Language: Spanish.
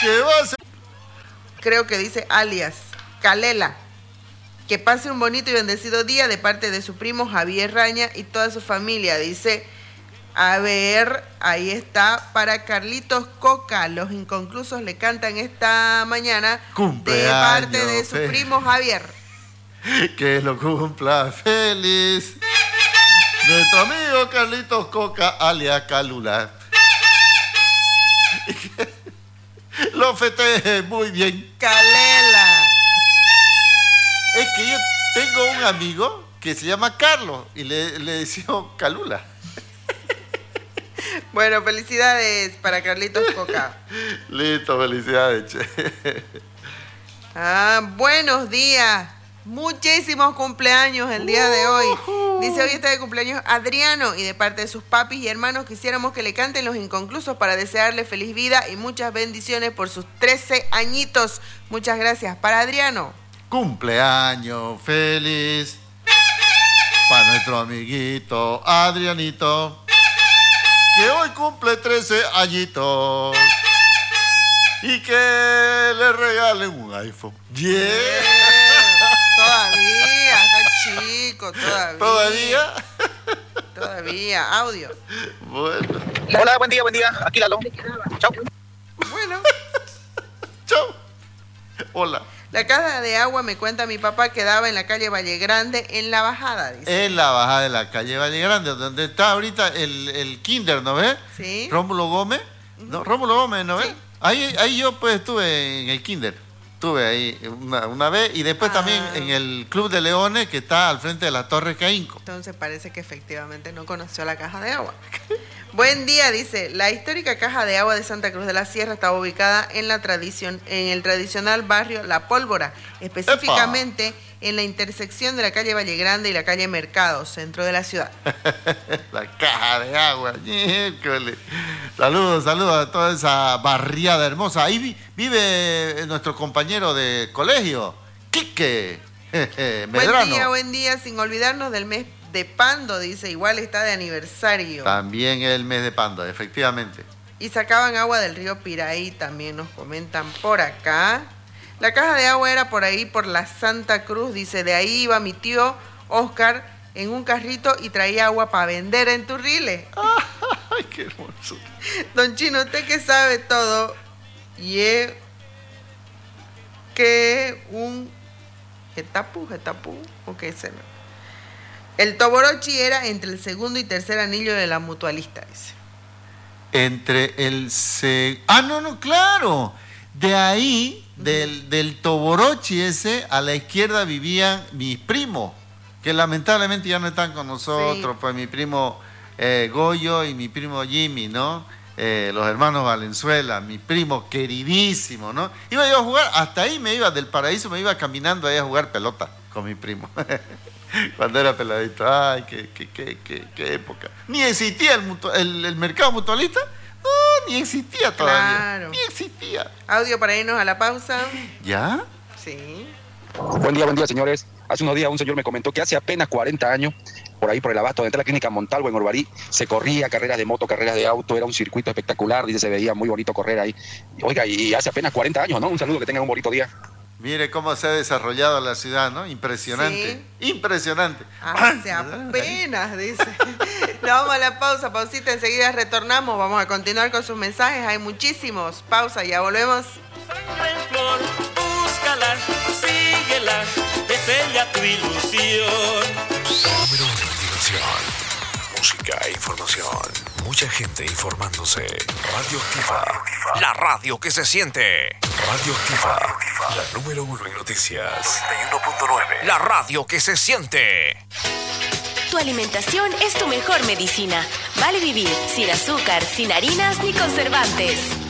¿Qué va a hacer? Creo que dice alias Calela. Que pase un bonito y bendecido día de parte de su primo Javier Raña y toda su familia. Dice, a ver, ahí está, para Carlitos Coca. Los inconclusos le cantan esta mañana de parte de su primo Javier. Que lo cumpla feliz nuestro amigo Carlitos Coca, alias Calula. Lo festeje muy bien. Calela. Es que yo tengo un amigo que se llama Carlos y le decimos Calula. Bueno, felicidades para Carlitos Coca. Listo, felicidades, che. Buenos días. Muchísimos cumpleaños el día de hoy. Dice, hoy está de cumpleaños Adriano y de parte de sus papis y hermanos quisiéramos que le canten los inconclusos para desearle feliz vida y muchas bendiciones por sus 13 añitos. Muchas gracias. Para Adriano. Cumpleaños feliz para nuestro amiguito Adrianito, que hoy cumple 13 añitos y que le regalen un iPhone. Yeah. Todavía, está chico, todavía. ¿Todavía? Todavía, audio. Bueno. Hola, buen día, aquí Lalo. Chao. Bueno. Chao. Hola. La caja de agua, me cuenta mi papá, quedaba en la calle Valle Grande, en la bajada, dice. En la bajada de la calle Valle Grande, donde está ahorita el kinder, ¿no ves? Sí. Rómulo Gómez. No, Rómulo Gómez, ¿no ves? Sí. Ahí yo pues estuve en el kinder. Estuve ahí una vez y después también en el Club de Leones que está al frente de la Torre Caínco. Entonces parece que efectivamente no conoció la caja de agua. Buen día, dice. La histórica caja de agua de Santa Cruz de la Sierra estaba ubicada en el tradicional barrio La Pólvora, específicamente en la intersección de la calle Valle Grande y la calle Mercado, centro de la ciudad. La caja de agua. Saludos a toda esa barriada hermosa. Ahí vive nuestro compañero de colegio, Quique Medrano. Buen día, sin olvidarnos del mes de Pando, dice, igual está de aniversario. También el mes de Pando, efectivamente. Y sacaban agua del río Piraí, también nos comentan por acá. La caja de agua era por ahí, por la Santa Cruz, dice, de ahí iba mi tío Oscar en un carrito y traía agua para vender en Turriles. ¡Ay, qué hermoso! Don Chino, usted que sabe todo, y es que un jetapú, ¿o qué es eso? El Toborochi era entre el segundo y tercer anillo de la Mutualista, dice. Entre el... no, claro. De ahí, del Toborochi ese, a la izquierda vivían mis primos, que lamentablemente ya no están con nosotros, sí. Pues mi primo Goyo y mi primo Jimmy, ¿no? Los hermanos Valenzuela, mi primo queridísimo, ¿no? Iba yo a jugar, hasta ahí me iba, del Paraíso me iba caminando ahí a jugar pelota con mi primo. Cuando era peladito, ay, qué época. Ni existía el mercado mutualista, no, ni existía todavía. Claro. Ni existía. Audio para irnos a la pausa. ¿Ya? Sí. Buen día, señores. Hace unos días un señor me comentó que hace apenas 40 años, por ahí por el Abasto, donde está la clínica Montalvo en Orbarí, se corría carreras de moto, carreras de auto, era un circuito espectacular, dice, se veía muy bonito correr ahí. Oiga, y hace apenas 40 años, ¿no? Un saludo, que tengan un bonito día. Mire cómo se ha desarrollado la ciudad, ¿no? Impresionante. Sí. Impresionante. Hace apenas, dice. Nos vamos a la pausita, enseguida retornamos. Vamos a continuar con sus mensajes. Hay muchísimos. Pausa, ya volvemos. Sangre en flor, búscala, síguela, es ella tu ilusión. Número 1 en diversión, música e información. Mucha gente informándose. Radio Activa. La radio que se siente. Radio Activa. La número 1 en noticias. 91.9. La radio que se siente. Tu alimentación es tu mejor medicina. Vale vivir sin azúcar, sin harinas ni conservantes.